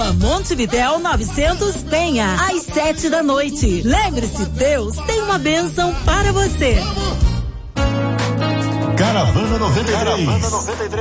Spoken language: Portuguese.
Rua Montevidéu 900 Penha, às 7 da noite. Lembre-se, Deus tem uma bênção para você. Caravana 93.